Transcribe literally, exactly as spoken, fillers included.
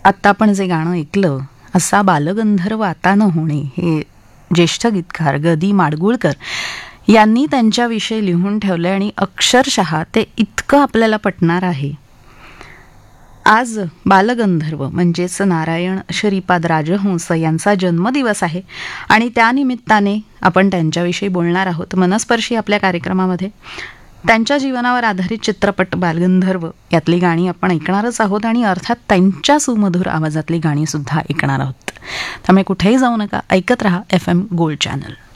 आत्ता आपण जे गाणं ऐकलं, असा बालगंधर्व आता न होणे, हे ज्येष्ठ गीतकार ग दी माडगुळकर यांनी त्यांच्याविषयी लिहून ठेवलं आणि अक्षरशः ते इतकं आपल्याला पटणार आहे. आज बालगंधर्व म्हणजेच नारायण श्रीपाद राजहंस यांचा जन्मदिवस आहे आणि त्यानिमित्ताने आपण त्यांच्याविषयी बोलणार आहोत मनस्पर्शी आपल्या कार्यक्रमामध्ये. त्यांच्या जीवनावर आधारित चित्रपट बालगंधर्व यातली गाणी आपण ऐकणारच आहोत आणि अर्थात त्यांच्या सुमधुर आवाजातली गाणी सुद्धा ऐकणार आहोत. त्यामुळे कुठेही जाऊ नका, ऐकत रहा एफ एम गोल्ड चॅनल.